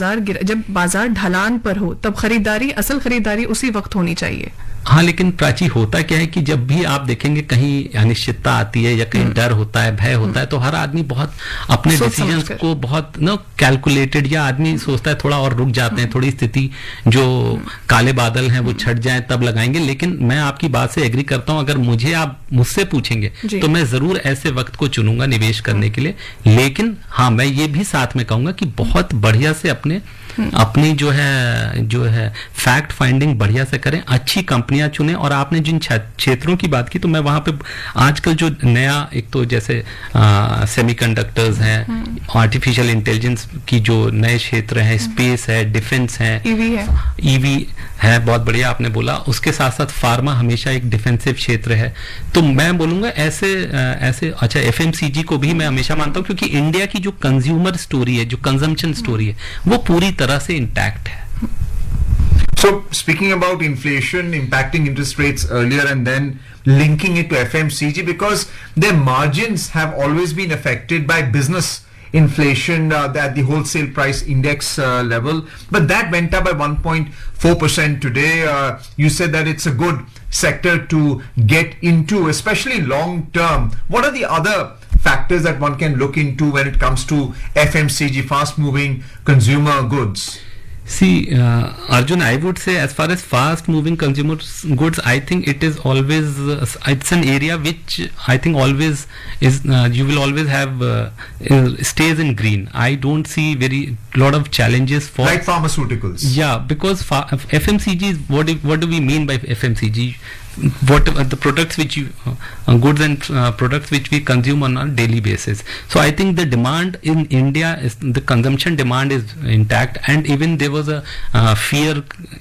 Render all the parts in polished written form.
जब बाजार ढलान पर हो तब खरीदारी, असल खरीदारी उसी वक्त होनी चाहिए। हाँ, लेकिन प्राची होता क्या है कि जब भी आप देखेंगे कहीं अनिश्चितता आती है या कहीं डर होता है, भय होता है, तो हर आदमी बहुत अपने डिसीजंस को बहुत कैलकुलेटेड, या आदमी सोचता है थोड़ा और रुक जाते हैं, थोड़ी स्थिति जो काले बादल हैं वो छट जाए तब लगाएंगे। लेकिन मैं आपकी बात से एग्री करता हूं, अगर आप मुझसे पूछेंगे तो मैं जरूर ऐसे वक्त को चुनूंगा निवेश करने के लिए। लेकिन हाँ, मैं ये भी साथ में कहूंगा कि बहुत बढ़िया से अपनी जो है फैक्ट फाइंडिंग बढ़िया से करें, अच्छी कंपनियां चुनें। और आपने जिन क्षेत्रों की बात की, तो मैं वहां पे आजकल जो नया, एक तो जैसे सेमीकंडक्टर्स हैं, आर्टिफिशियल इंटेलिजेंस की जो नए क्षेत्र हैं, स्पेस है, डिफेंस है, ईवी है, बहुत बढ़िया आपने बोला। उसके साथ साथ फार्मा हमेशा एक डिफेंसिव क्षेत्र है। तो मैं बोलूंगा ऐसे अच्छा, एफएमसीजी को भी मैं हमेशा मानता हूं, क्योंकि इंडिया की जो कंज्यूमर स्टोरी है, जो कंजम्पशन स्टोरी है, वो पूरी तरह से इंटैक्ट है। So, speaking about inflation impacting interest rates earlier and then linking it to FMCG, because their margins have always been affected by business inflation at the wholesale price index level, but that went up by 1.4% today. You said that it's a good sector to get into, especially long term. What are the other factors that one can look into when it comes to FMCG, fast moving consumer goods? See, Arjun, I would say as far as fast moving consumer goods, I think it is always, it's an area which I think always is, you will always have, stays in green. I don't see lot of challenges for. Like pharmaceuticals. Yeah, because FMCG is, what do we mean by FMCG? What the products which you goods and products which we consume on a daily basis. So I think the demand in India is, the consumption demand is intact, and even there was a fear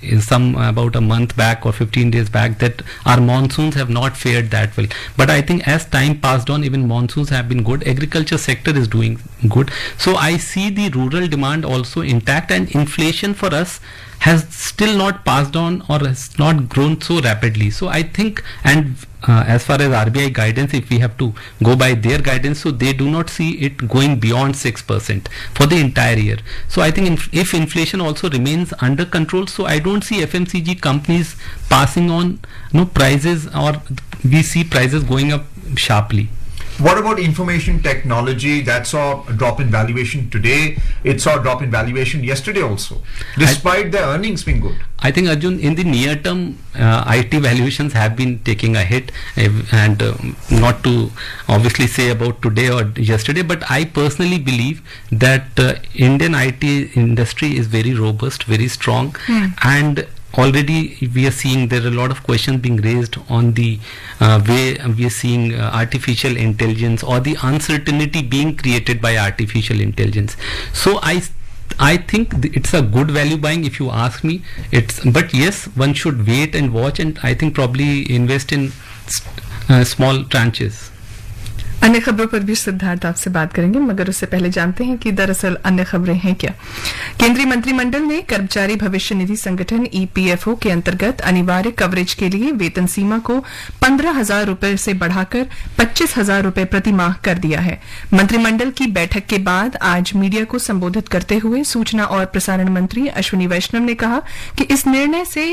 about a month back or 15 days back that our monsoons have not fared that well. But I think as time passed on, even monsoons have been good. Agriculture sector is doing good. So I see the rural demand also intact, and inflation for us has still not passed on or has not grown so rapidly. So I think, and as far as RBI guidance, if we have to go by their guidance, so they do not see it going beyond 6% for the entire year. So I think if inflation also remains under control, so I don't see FMCG companies passing on prices, or we see prices going up sharply. What about information technology? That saw a drop in valuation today. It saw a drop in valuation yesterday also, despite the earnings being good. I think, Arjun, in the near term, IT valuations have been taking a hit, and not to obviously say about today or yesterday, but I personally believe that Indian IT industry is very robust, very strong, and already we are seeing there are a lot of questions being raised on the way we are seeing artificial intelligence, or the uncertainty being created by artificial intelligence. So I think it's a good value buying, if you ask me. But yes, one should wait and watch, and I think probably invest in small tranches. अन्य खबरों पर भी सिद्धार्थ आपसे बात करेंगे, मगर उससे पहले जानते हैं कि दरअसल अन्य खबरें हैं क्या। केंद्रीय मंत्रिमंडल ने कर्मचारी भविष्य निधि संगठन ईपीएफओ के अंतर्गत अनिवार्य कवरेज के लिए वेतन सीमा को 15,000 रुपए से बढ़ाकर 25,000 रुपए प्रति माह कर दिया है। मंत्रिमंडल की बैठक के बाद आज मीडिया को संबोधित करते हुए सूचना और प्रसारण मंत्री अश्विनी वैष्णव ने कहा कि इस निर्णय से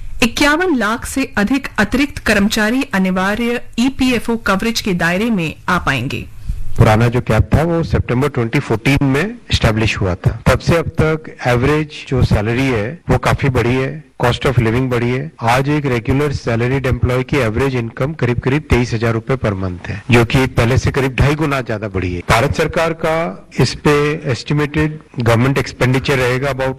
51 लाख से अधिक अतिरिक्त कर्मचारी अनिवार्य ईपीएफओ कवरेज के दायरे में आ पाएंगे। पुराना जो कैप था वो सितंबर 2014 में एस्टेब्लिश हुआ था। तब से अब तक एवरेज जो सैलरी है वो काफी बढ़ी है, कॉस्ट ऑफ लिविंग बढ़ी है। आज एक रेगुलर सैलरीड एम्प्लॉय की एवरेज इनकम करीब 23,000 रुपए पर मंथ है, जो कि पहले से करीब 2.5 गुना ज्यादा बढ़ी है। भारत सरकार का इस पे एस्टिमेटेड गवर्नमेंट एक्सपेंडिचर रहेगा about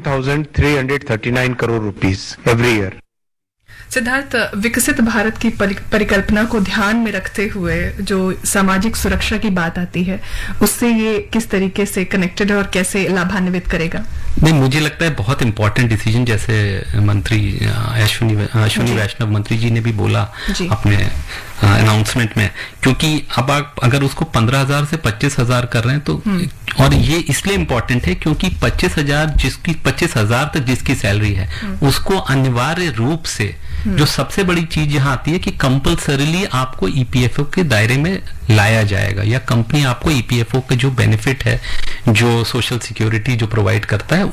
11,339 crore rupees every year. Siddharth, विकसित भारत की परिकल्पना को ध्यान में रखते हुए जो सामाजिक सुरक्षा की बात आती है, उससे ये किस तरीके से कनेक्टेड है और कैसे लाभान्वित करेगा? नहीं, मुझे लगता है बहुत इंपॉर्टेंट डिसीजन, जैसे मंत्री अश्विनी वैष्णव मंत्री जी ने भी बोला अपने अनाउंसमेंट में, क्योंकि अब आप अगर उसको 15,000 से 25,000 कर रहे हैं तो, और ये इसलिए इम्पोर्टेंट है क्योंकि 25,000 तक जिसकी सैलरी है उसको अनिवार्य रूप से जो सबसे बड़ी चीज यहाँ आती है कि कंपल्सरीली आपको ईपीएफओ के दायरे में लाया जाएगा, या कंपनी आपको ईपीएफओ के जो बेनिफिट है, जो सोशल सिक्योरिटी जो प्रोवाइड करता है